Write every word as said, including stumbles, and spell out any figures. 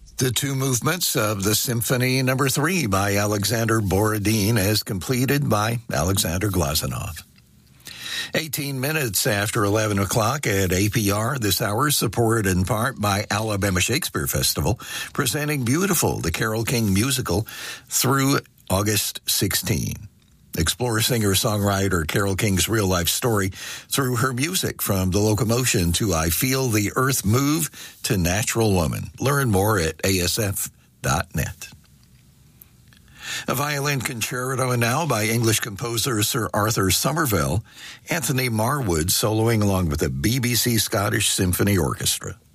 The two movements of the Symphony Number Three by Alexander Borodin as completed by Alexander Glazunov. eighteen minutes after eleven o'clock at A P R, this hour supported in part by Alabama Shakespeare Festival, presenting Beautiful, the Carole King musical, through August sixteenth. Explore singer-songwriter Carole King's real-life story through her music, from The Locomotion to I Feel the Earth Move to Natural Woman. Learn more at A S F dot net. A violin concerto now by English composer Sir Arthur Somerville, Anthony Marwood soloing along with the B B C Scottish Symphony Orchestra.